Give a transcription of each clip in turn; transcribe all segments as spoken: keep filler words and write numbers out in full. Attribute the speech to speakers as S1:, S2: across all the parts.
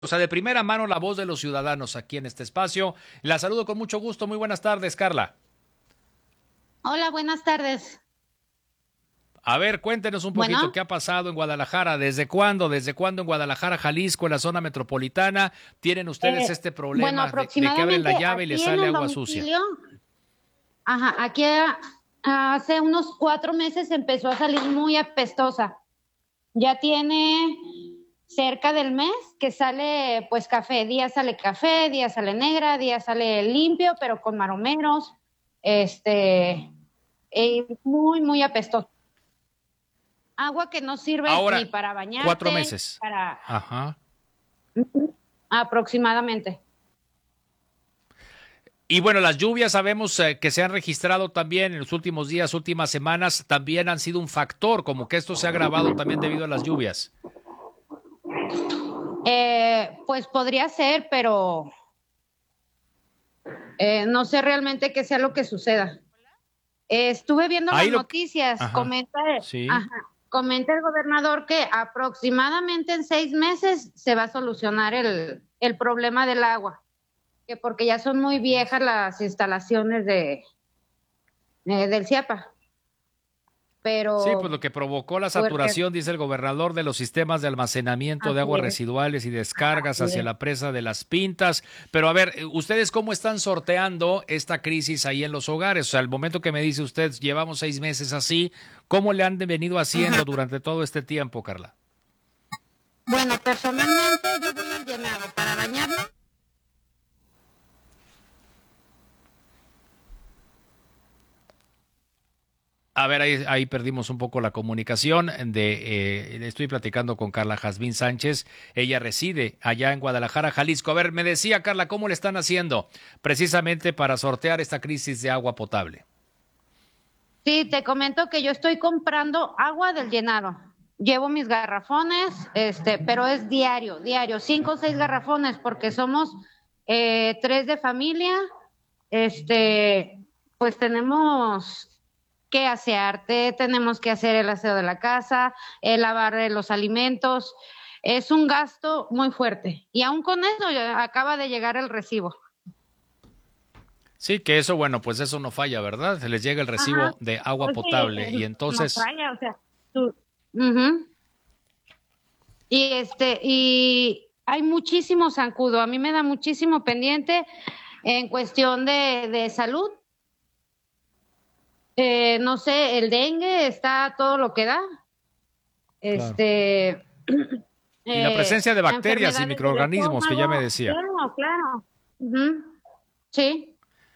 S1: O sea, de primera mano la voz de los ciudadanos aquí en este espacio. La saludo con mucho gusto. Muy buenas tardes, Carla.
S2: Hola, buenas tardes.
S1: A ver, cuéntenos un poquito
S2: Bueno,
S1: qué ha pasado en Guadalajara. ¿Desde cuándo? ¿Desde cuándo en Guadalajara, Jalisco, en la zona metropolitana, tienen ustedes
S2: eh,
S1: este
S2: bueno,
S1: problema de, de que abren la
S2: aproximadamente
S1: llave y les
S2: aquí en
S1: sale
S2: el
S1: agua sucia?
S2: domicilio, ajá, aquí a- hace unos cuatro meses empezó a salir muy apestosa. Ya tiene cerca del mes que sale pues café. Día sale café, día sale negra, día sale limpio, pero con maromeros. Este, eh, muy, muy apestoso. Agua que no sirve ni
S1: Ahora,
S2: para
S1: cuatro
S2: bañarte,
S1: meses.
S2: para
S1: Ajá.
S2: aproximadamente.
S1: Y bueno, las lluvias sabemos eh, que se han registrado también en los últimos días, últimas semanas, también han sido un factor, como que esto se ha agravado también debido a las lluvias.
S2: Eh, pues podría ser, pero eh, no sé realmente qué sea lo que suceda. Eh, estuve viendo las
S1: Ahí lo que...
S2: noticias,
S1: Ajá.
S2: comenta,
S1: Sí.
S2: ajá, comenta el gobernador que aproximadamente en seis meses se va a solucionar el, el problema del agua, que porque ya son muy viejas las instalaciones de, eh, del CIAPA,
S1: Sí, pues
S2: pero
S1: lo que provocó la
S2: pues,
S1: saturación, dice el gobernador, de los sistemas de almacenamiento de
S2: así
S1: aguas
S2: es,
S1: residuales y descargas
S2: así
S1: hacia
S2: es.
S1: la presa de las Pintas. Pero a ver, eh, ¿ustedes cómo están sorteando esta crisis ahí en los hogares? O sea, al momento que me dice usted, llevamos seis meses así, ¿cómo le han venido haciendo durante todo este tiempo, Carla?
S2: Bueno, personalmente yo voy al llenado para bañarme.
S1: A ver, ahí, ahí perdimos un poco la comunicación. De, eh, estoy platicando con Carla Jazmín Sánchez. Ella reside allá en Guadalajara, Jalisco. A ver, me decía Carla, ¿cómo le están haciendo precisamente para sortear esta crisis de agua potable?
S2: Sí, te comento que yo estoy comprando agua del llenado. Llevo mis garrafones, este, pero es diario, diario, cinco o seis garrafones, porque somos eh, tres de familia. Este, pues tenemos que asearte, tenemos que hacer el aseo de la casa, el lavar eh, los alimentos. Es un gasto muy fuerte. Y aún con eso ya acaba de llegar el recibo.
S1: Sí, que eso, bueno, pues eso no falla, ¿verdad? Se les llega el
S2: Ajá.
S1: recibo de agua
S2: Pues sí,
S1: potable
S2: eh,
S1: y
S2: no
S1: entonces,
S2: falla, o sea, tú. Ujú. Y este, y hay muchísimo zancudo. A mí me da muchísimo pendiente en cuestión de, de salud. Eh, no sé, el dengue está todo lo que da.
S1: claro.
S2: Este,
S1: Y la
S2: eh,
S1: presencia de bacterias y
S2: enfermedades del
S1: microorganismos que ya me
S2: estómago.
S1: decía.
S2: Claro, claro. Ujú. Sí.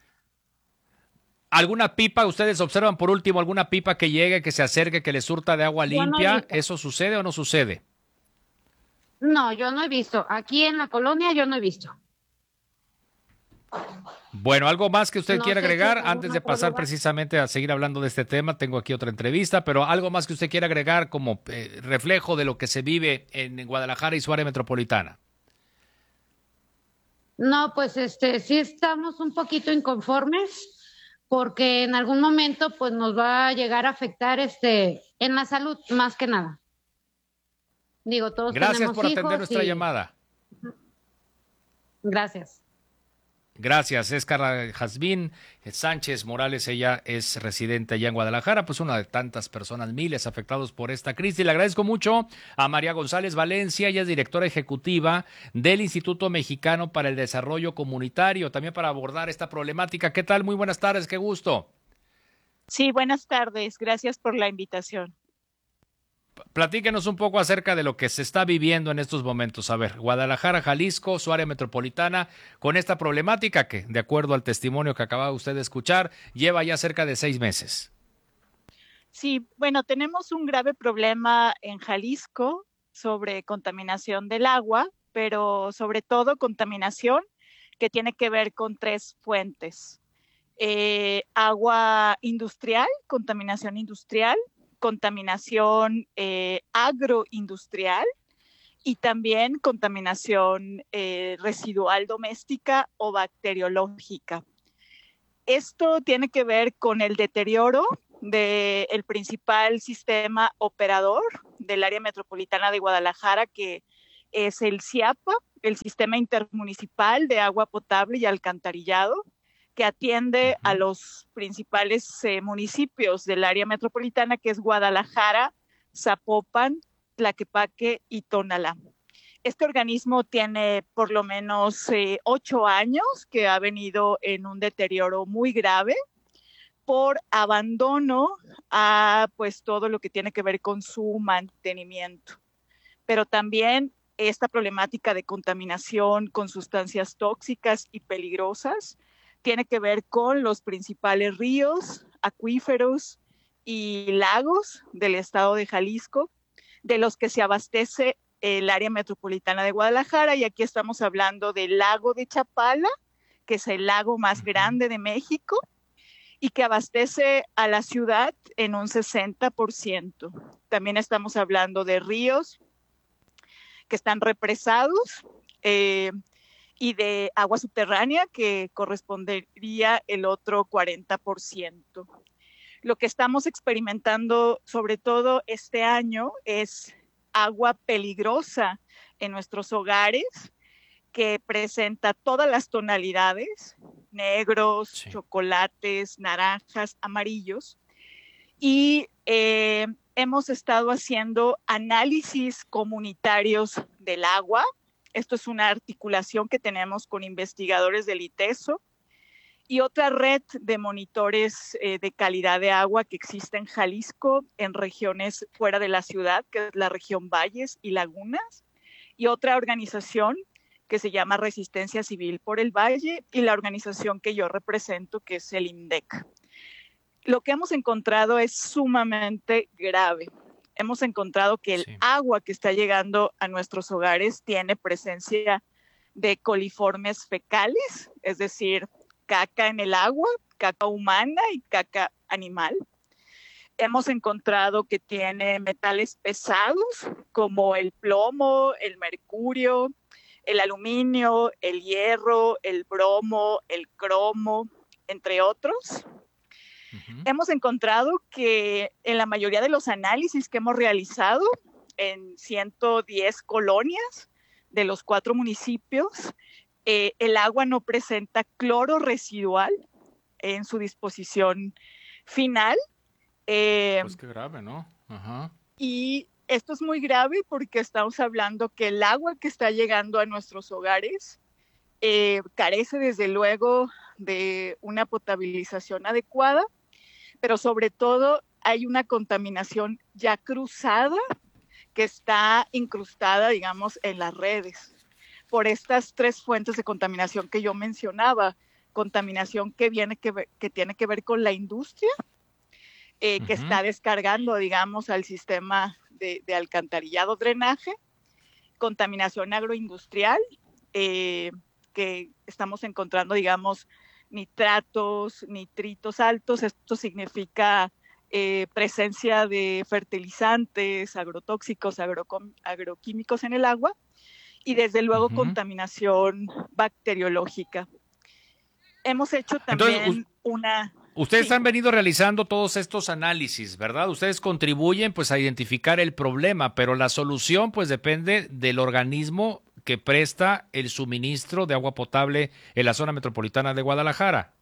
S1: ¿Alguna pipa, ustedes observan por último alguna pipa que llegue, que se acerque, que le surta de agua
S2: Yo no he
S1: limpia?
S2: visto.
S1: ¿Eso sucede o no sucede?
S2: No, yo no he visto. Aquí en la colonia yo no he visto.
S1: Bueno, ¿algo más que usted
S2: No
S1: quiera
S2: sé si en
S1: agregar
S2: algún
S1: antes de
S2: otro
S1: pasar
S2: lugar.
S1: precisamente a seguir hablando de este tema? Tengo aquí otra entrevista, pero algo más que usted quiera agregar como eh, reflejo de lo que se vive en Guadalajara y su área metropolitana.
S2: No, pues este, sí estamos un poquito inconformes porque en algún momento pues nos va a llegar a afectar este en la salud más que nada. Digo, todos
S1: Gracias
S2: tenemos
S1: por atender
S2: hijos
S1: nuestra
S2: y
S1: llamada.
S2: gracias.
S1: Gracias, es Carla Jazmín Sánchez Morales, ella es residente allá en Guadalajara, pues una de tantas personas, miles afectados por esta crisis. Le agradezco mucho a María González Valencia, ella es directora ejecutiva del Instituto Mexicano para el Desarrollo Comunitario, también para abordar esta problemática. ¿Qué tal? Muy buenas tardes, qué gusto.
S3: Sí, buenas tardes. Gracias por la invitación.
S1: Platíquenos un poco acerca de lo que se está viviendo en estos momentos. A ver, Guadalajara, Jalisco, su área metropolitana, con esta problemática que, de acuerdo al testimonio que acaba usted de escuchar, lleva ya cerca de seis meses.
S3: Sí, bueno, tenemos un grave problema en Jalisco sobre contaminación del agua, pero sobre todo contaminación que tiene que ver con tres fuentes. Eh, agua industrial, contaminación industrial, contaminación eh, agroindustrial y también contaminación eh, residual doméstica o bacteriológica. Esto tiene que ver con el deterioro del principal sistema operador del área metropolitana de Guadalajara, que, es el SIAPA, el Sistema Intermunicipal de Agua Potable y Alcantarillado, que atiende uh-huh. a los principales eh, municipios del área metropolitana, que es Guadalajara, Zapopan, Tlaquepaque y Tonalá. Este organismo tiene por lo menos eh, ocho años que ha venido en un deterioro muy grave por abandono a pues todo lo que tiene que ver con su mantenimiento. Pero también esta problemática de contaminación con sustancias tóxicas y peligrosas tiene que ver con los principales ríos, acuíferos y lagos del estado de Jalisco, de los que se abastece el área metropolitana de Guadalajara, y aquí estamos hablando del lago de Chapala, que es el lago más grande de México, y que abastece a la ciudad en un sesenta por ciento. También estamos hablando de ríos que están represados eh, y de agua subterránea, que correspondería el otro cuarenta por ciento. Lo que estamos experimentando sobre todo este año es agua peligrosa en nuestros hogares, que presenta todas las tonalidades, negros, sí. chocolates, naranjas, amarillos, y eh, hemos estado haciendo análisis comunitarios del agua. Esto es una articulación que tenemos con investigadores del ITESO y otra red de monitores eh, de calidad de agua que existe en Jalisco, en regiones fuera de la ciudad, que es la región Valles y Lagunas, y otra organización que se llama Resistencia Civil por el Valle, y la organización que yo represento, que es el INDEC. Lo que hemos encontrado es sumamente grave. Hemos encontrado que el sí. agua que está llegando a nuestros hogares tiene presencia de coliformes fecales, es decir, caca en el agua, caca humana y caca animal. Hemos encontrado que tiene metales pesados como el plomo, el mercurio, el aluminio, el hierro, el bromo, el cromo, entre otros. Uh-huh. Hemos encontrado que en la mayoría de los análisis que hemos realizado en ciento diez colonias de los cuatro municipios, eh, el agua no presenta cloro residual en su disposición final. Eh,
S1: pues qué grave, ¿no? Ajá.
S3: Y esto es muy grave porque estamos hablando que el agua que está llegando a nuestros hogares eh, carece desde luego de una potabilización adecuada, pero sobre todo hay una contaminación ya cruzada que está incrustada, digamos, en las redes por estas tres fuentes de contaminación que yo mencionaba. Contaminación que, viene que, ver, que tiene que ver con la industria, eh, uh-huh. que está descargando, digamos, al sistema de, de alcantarillado, drenaje, contaminación agroindustrial, eh, que estamos encontrando, digamos, nitratos, nitritos altos. Esto significa eh, presencia de fertilizantes, agrotóxicos, agrocom- agroquímicos en el agua, y desde luego uh-huh. contaminación bacteriológica. Hemos hecho también Entonces, una...
S1: Ustedes
S3: sí.
S1: han venido realizando todos estos análisis, ¿verdad? Ustedes contribuyen pues a identificar el problema, pero la solución pues depende del organismo que presta el suministro de agua potable en la zona metropolitana de Guadalajara.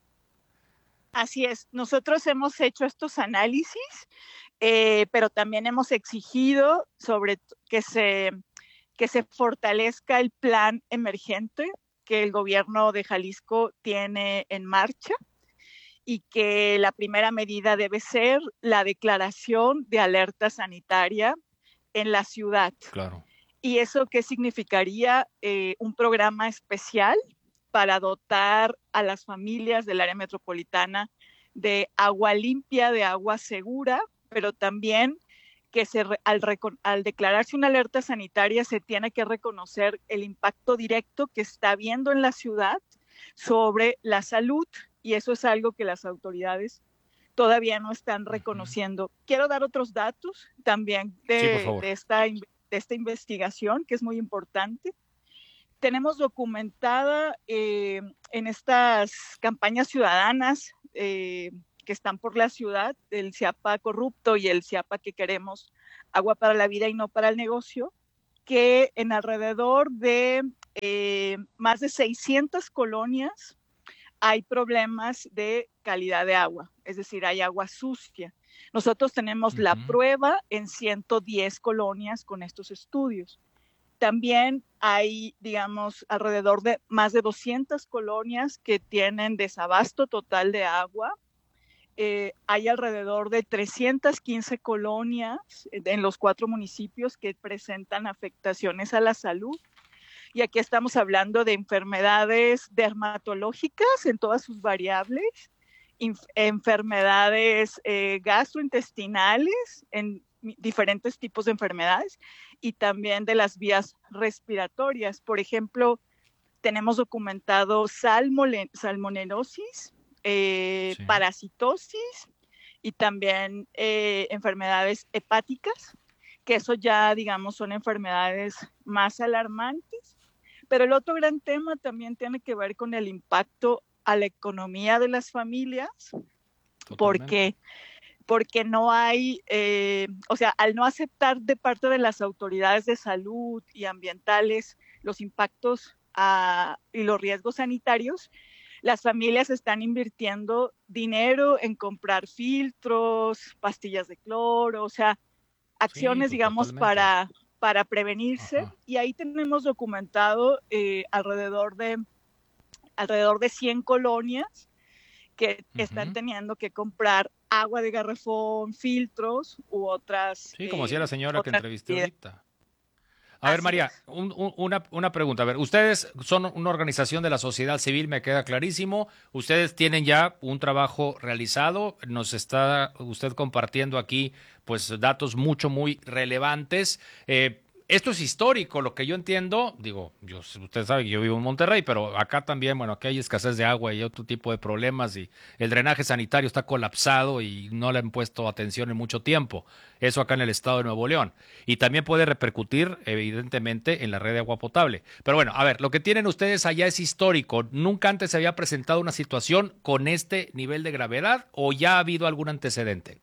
S3: Así es. Nosotros hemos hecho estos análisis, eh, pero también hemos exigido sobre que se, que se fortalezca el plan emergente que el gobierno de Jalisco tiene en marcha, y que la primera medida debe ser la declaración de alerta sanitaria en la ciudad.
S1: Claro.
S3: ¿Y eso qué significaría? Eh, un programa especial para dotar a las familias del área metropolitana de agua limpia, de agua segura, pero también que se, al, al declararse una alerta sanitaria se tiene que reconocer el impacto directo que está habiendo en la ciudad sobre la salud, y eso es algo que las autoridades todavía no están reconociendo. Uh-huh. Quiero dar otros datos también de, sí, de, esta, de esta investigación, que es muy importante. Tenemos documentada eh, en estas campañas ciudadanas eh, que están por la ciudad, el SIAPA corrupto y el SIAPA que queremos, agua para la vida y no para el negocio, que en alrededor de eh, más de seiscientas colonias hay problemas de calidad de agua, es decir, hay agua sucia. Nosotros tenemos uh-huh. la prueba en ciento diez colonias con estos estudios. También hay, digamos, alrededor de más de doscientas colonias que tienen desabasto total de agua. Eh, hay alrededor de trescientas quince colonias en los cuatro municipios que presentan afectaciones a la salud. Y aquí estamos hablando de enfermedades dermatológicas en todas sus variables, inf- enfermedades eh, gastrointestinales en diferentes tipos de enfermedades y también de las vías respiratorias. Por ejemplo, tenemos documentado salmone- salmonelosis, eh, sí. parasitosis y también eh, enfermedades hepáticas, que eso ya, digamos, son enfermedades más alarmantes. Pero el otro gran tema también tiene que ver con el impacto a la economía de las familias, Totalmente. porque porque no hay, eh, o sea, al no aceptar de parte de las autoridades de salud y ambientales los impactos a, y los riesgos sanitarios, las familias están invirtiendo dinero en comprar filtros, pastillas de cloro, o sea, acciones, sí, digamos, para, para prevenirse. Ajá. Y ahí tenemos documentado eh, alrededor de, alrededor de cien colonias que uh-huh. están teniendo que comprar agua de garrafón, filtros u otras.
S1: Sí, como decía eh, la señora que entrevisté ahorita. A Así ver, María, un, un, una, una pregunta. A ver, ustedes son una organización de la sociedad civil, me queda clarísimo. Ustedes tienen ya un trabajo realizado. Nos está usted compartiendo aquí, pues, datos mucho, muy relevantes. Eh, Esto es histórico, lo que yo entiendo, digo, yo, usted sabe que yo vivo en Monterrey, pero acá también, bueno, aquí hay escasez de agua y otro tipo de problemas y el drenaje sanitario está colapsado y no le han puesto atención en mucho tiempo. Eso acá en el estado de Nuevo León. Y también puede repercutir, evidentemente, en la red de agua potable. Pero bueno, a ver, lo que tienen ustedes allá es histórico. ¿Nunca antes se había presentado una situación con este nivel de gravedad o ya ha habido algún antecedente?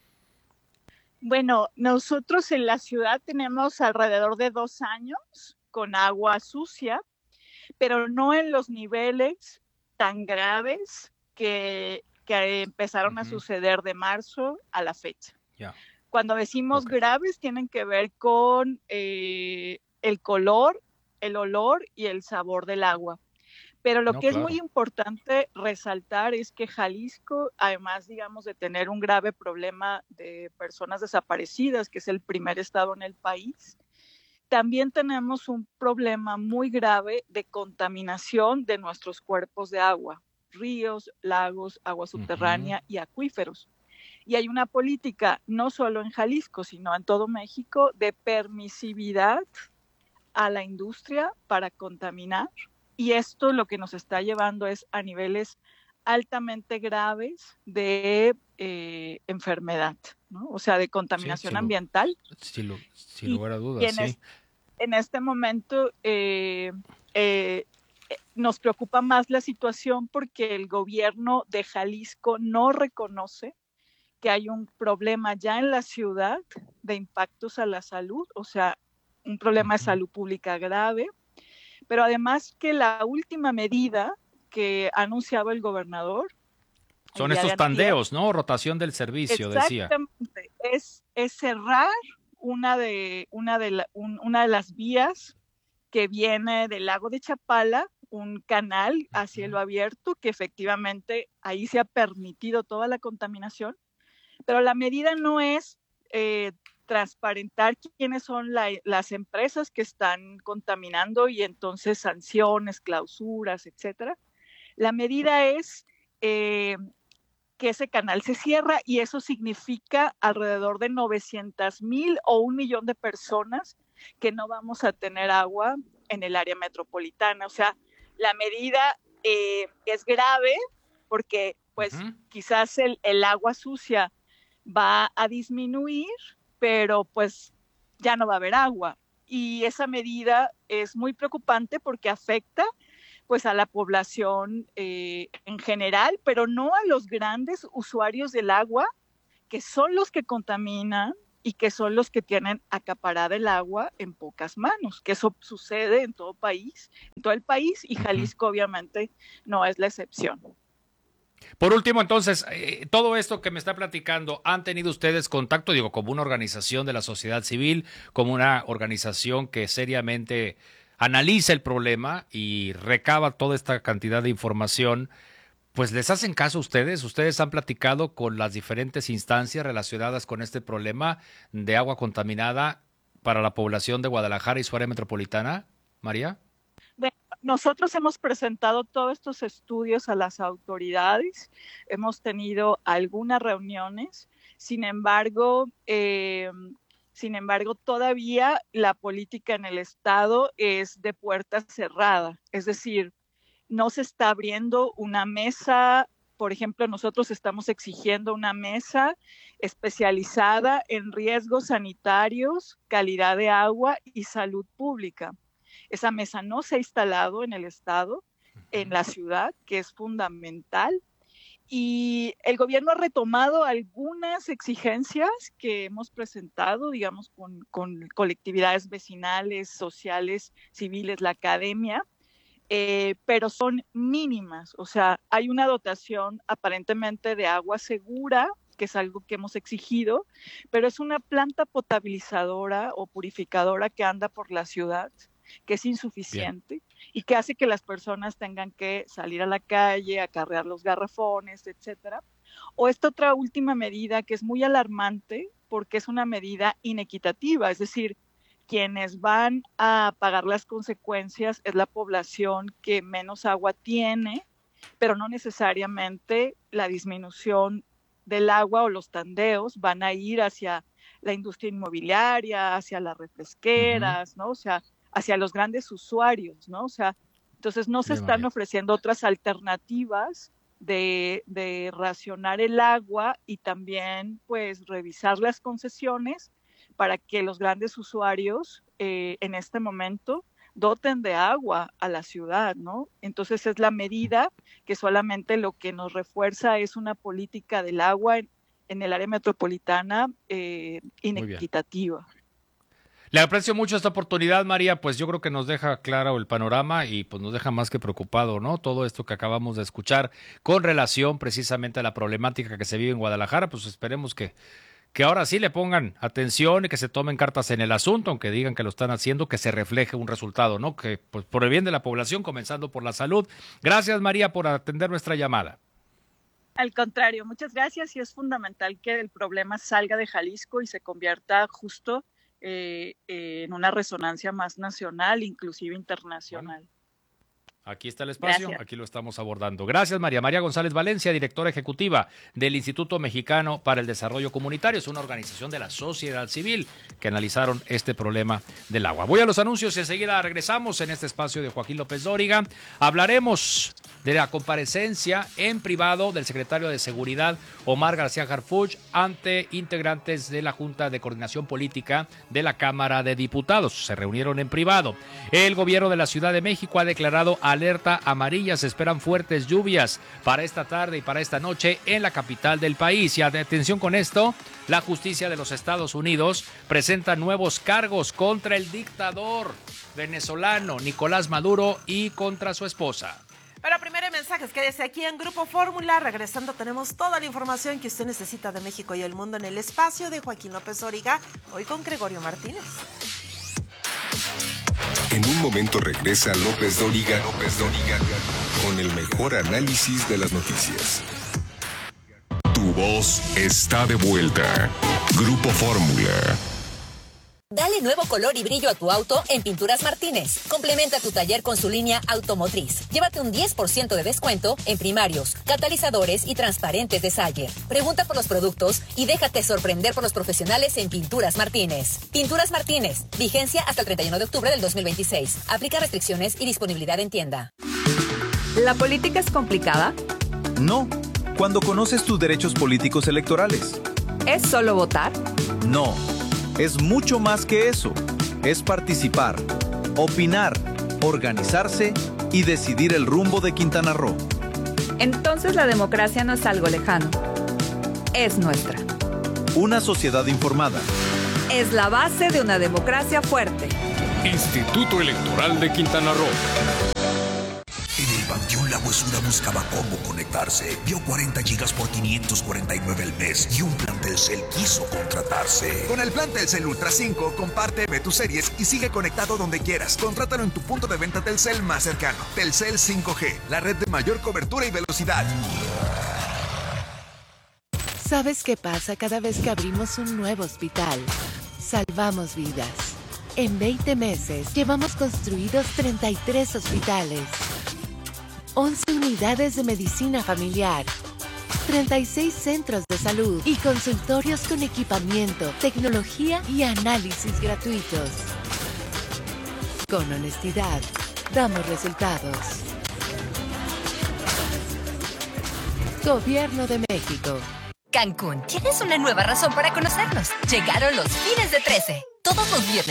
S3: Bueno, nosotros en la ciudad tenemos alrededor de dos años con agua sucia, pero no en los niveles tan graves que, que empezaron uh-huh. a suceder de marzo a la fecha.
S1: Yeah.
S3: Cuando decimos
S1: Okay.
S3: graves, tienen que ver con eh, el color, el olor y el sabor del agua. Pero lo
S1: no,
S3: que
S1: claro.
S3: es muy importante resaltar es que Jalisco, además, digamos, de tener un grave problema de personas desaparecidas, que es el primer estado en el país, también tenemos un problema muy grave de contaminación de nuestros cuerpos de agua, ríos, lagos, agua subterránea uh-huh. y acuíferos. Y hay una política, no solo en Jalisco, sino en todo México, de permisividad a la industria para contaminar. Y esto lo que nos está llevando es a niveles altamente graves de eh, enfermedad, ¿no? O sea, de contaminación
S1: sí, sin
S3: ambiental.
S1: Lu- sin, lu- sin lugar a dudas,
S3: y en,
S1: sí.
S3: es, en este momento eh, eh, nos preocupa más la situación porque el gobierno de Jalisco no reconoce que hay un problema ya en la ciudad de impactos a la salud, o sea, un problema uh-huh. de salud pública grave. Pero además que la última medida que ha anunciado el gobernador...
S1: Son estos de tandeos, ¿no? Rotación del servicio, decía.
S3: Exactamente. Es, es cerrar una de, una, de la, un, una de las vías que viene del lago de Chapala, un canal a cielo abierto, que efectivamente ahí se ha permitido toda la contaminación. Pero la medida no es... Eh, transparentar quiénes son la, las empresas que están contaminando y entonces sanciones, clausuras, etcétera. La medida es eh, que ese canal se cierra y eso significa alrededor de novecientas mil o un millón de personas que no vamos a tener agua en el área metropolitana. O sea, la medida eh, es grave porque pues uh-huh. quizás el, el agua sucia va a disminuir, pero pues ya no va a haber agua. Y esa medida es muy preocupante porque afecta pues a la población eh, en general, pero no a los grandes usuarios del agua, que son los que contaminan y que son los que tienen acaparada el agua en pocas manos, que eso sucede en todo país, en todo el país, y Jalisco obviamente no es la excepción.
S1: Por último, entonces, eh, todo esto que me está platicando, ¿han tenido ustedes contacto, digo, como una organización de la sociedad civil, como una organización que seriamente analiza el problema y recaba toda esta cantidad de información? Pues les hacen caso a ustedes, ustedes han platicado con las diferentes instancias relacionadas con este problema de agua contaminada para la población de Guadalajara y su área metropolitana, María.
S3: Bueno, nosotros hemos presentado todos estos estudios a las autoridades, hemos tenido algunas reuniones, sin embargo, eh, sin embargo, todavía la política en el estado es de puerta cerrada, es decir, no se está abriendo una mesa. Por ejemplo, nosotros estamos exigiendo una mesa especializada en riesgos sanitarios, calidad de agua y salud pública. Esa mesa no se ha instalado en el estado, en la ciudad, que es fundamental. Y el gobierno ha retomado algunas exigencias que hemos presentado, digamos, con, con colectividades vecinales, sociales, civiles, la academia, Eh, pero son mínimas, o sea, hay una dotación aparentemente de agua segura, que es algo que hemos exigido, pero es una planta potabilizadora o purificadora que anda por la ciudad, que es insuficiente. Bien. Y que hace que las personas tengan que salir a la calle, acarrear los garrafones, etcétera. O esta otra última medida que es muy alarmante porque es una medida inequitativa, es decir, quienes van a pagar las consecuencias es la población que menos agua tiene, pero no necesariamente la disminución del agua o los tandeos van a ir hacia la industria inmobiliaria, hacia las refresqueras, uh-huh. ¿no? O sea, hacia los grandes usuarios, ¿no? O sea, entonces no se Bien, están María. ofreciendo otras alternativas de, de racionar el agua y también, pues, revisar las concesiones para que los grandes usuarios eh, en este momento doten de agua a la ciudad, ¿no? Entonces es la medida que solamente lo que nos refuerza es una política del agua en, en el área metropolitana eh, inequitativa.
S1: Le aprecio mucho esta oportunidad, María, pues yo creo que nos deja claro el panorama y pues nos deja más que preocupado, ¿no? Todo esto que acabamos de escuchar con relación precisamente a la problemática que se vive en Guadalajara, pues esperemos que que ahora sí le pongan atención y que se tomen cartas en el asunto, aunque digan que lo están haciendo, que se refleje un resultado, ¿no? Que pues por el bien de la población, comenzando por la salud. Gracias, María, por atender nuestra llamada.
S3: Al contrario, muchas gracias, y es fundamental que el problema salga de Jalisco y se convierta justo eh, eh, en una resonancia más nacional, inclusive internacional. Bueno.
S1: Aquí está el espacio, Gracias. Aquí lo estamos abordando. Gracias, María. María González Valencia, directora ejecutiva del Instituto Mexicano para el Desarrollo Comunitario. Es una organización de la sociedad civil que analizaron este problema del agua. Voy a los anuncios y enseguida regresamos en este espacio de Joaquín López Dóriga. Hablaremos de la comparecencia en privado del secretario de Seguridad, Omar García Harfuch, ante integrantes de la Junta de Coordinación Política de la Cámara de Diputados. Se reunieron en privado. El gobierno de la Ciudad de México ha declarado alerta amarilla. Se esperan fuertes lluvias para esta tarde y para esta noche en la capital del país. Y atención con esto, la justicia de los Estados Unidos presenta nuevos cargos contra el dictador venezolano Nicolás Maduro y contra su esposa.
S4: Pero primero mensajes, quédese aquí en Grupo Fórmula. Regresando tenemos toda la información que usted necesita de México y el mundo en el espacio de Joaquín López Dóriga, hoy con Gregorio Martínez.
S5: En un momento regresa López Dóriga, López Dóriga, con el mejor análisis de las noticias. Tu voz está de vuelta. Grupo Fórmula.
S6: Dale nuevo color y brillo a tu auto en Pinturas Martínez. Complementa tu taller con su línea automotriz. Llévate un diez por ciento de descuento en primarios, catalizadores y transparentes de Sayer. Pregunta por los productos y déjate sorprender por los profesionales en Pinturas Martínez. Pinturas Martínez. Vigencia hasta el treinta y uno de octubre del dos mil veintiséis. Aplica restricciones y disponibilidad en tienda.
S7: ¿La política es complicada?
S8: No, cuando conoces tus derechos políticos electorales.
S7: ¿Es solo votar?
S8: No. Es mucho más que eso. Es participar, opinar, organizarse y decidir el rumbo de Quintana Roo.
S7: Entonces la democracia no es algo lejano. Es nuestra.
S8: Una sociedad informada,
S7: es la base de una democracia fuerte.
S9: Instituto Electoral de Quintana Roo.
S10: En el Panteón La Huesuda buscaba cómo conectarse. Vio cuarenta gigas por quinientos cuarenta y nueve al mes y un plan Telcel quiso contratarse.
S11: Con el plan Telcel Ultra cinco, comparte, ve tus series y sigue conectado donde quieras. Contrátalo en tu punto de venta Telcel más cercano. Telcel cinco G, la red de mayor cobertura y velocidad.
S12: ¿Sabes qué pasa cada vez que abrimos un nuevo hospital? Salvamos vidas. En veinte meses llevamos construidos treinta y tres hospitales, once unidades de medicina familiar, treinta y seis centros de salud y consultorios con equipamiento, tecnología y análisis gratuitos. Con honestidad, damos resultados. Gobierno de México.
S6: Cancún, tienes una nueva razón para conocernos. Llegaron los fines de trece. Todos los viernes